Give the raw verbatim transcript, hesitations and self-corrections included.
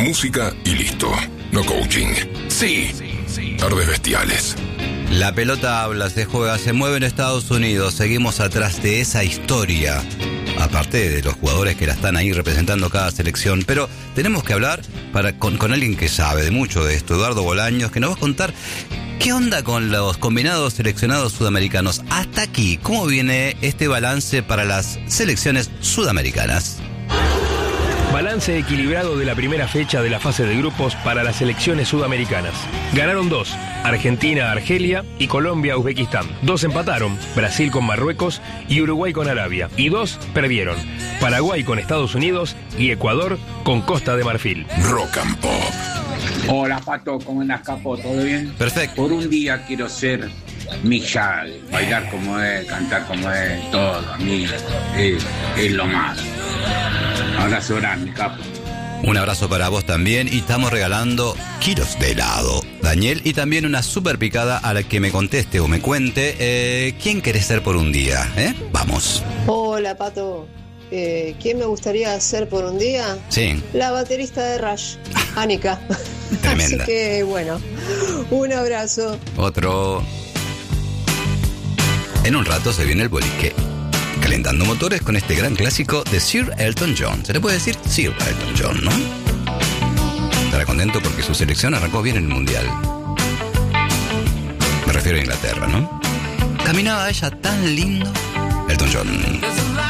música y listo. No coaching. Sí, Tardes Bestiales. La pelota habla, se juega, se mueve en Estados Unidos. Seguimos atrás de esa historia. Aparte de los jugadores que la están ahí representando cada selección. Pero tenemos que hablar para, con, con alguien que sabe de mucho de esto, Eduardo Bolaños, que nos va a contar qué onda con los combinados seleccionados sudamericanos. Hasta aquí, ¿cómo viene este balance para las selecciones sudamericanas? Balance equilibrado de la primera fecha de la fase de grupos para las selecciones sudamericanas. Ganaron dos, Argentina, Argelia y Colombia, Uzbekistán. Dos empataron, Brasil con Marruecos y Uruguay con Arabia. Y dos perdieron, Paraguay con Estados Unidos y Ecuador con Costa de Marfil. Rock and Pop. Hola Pato, ¿cómo andas, capo? ¿Todo bien? Perfecto. Por un día quiero ser Mick Jagger, bailar como es, cantar como es, todo, a mí es, es lo más. Abrazo grande, capo. Un abrazo para vos también y estamos regalando kilos de helado, Daniel, y también una super picada a la que me conteste o me cuente eh, ¿quién querés ser por un día? ¿Eh? Vamos. Hola Pato, eh, ¿quién me gustaría ser por un día? Sí. La baterista de Rush, Annika. Tremenda. Así que bueno, un abrazo. Otro. En un rato se viene el boliche. Calentando motores con este gran clásico de Sir Elton John. Se le puede decir Sir Elton John, ¿no? Estará contento porque su selección arrancó bien en el Mundial. Me refiero a Inglaterra, ¿no? Caminaba ella tan lindo. Elton John.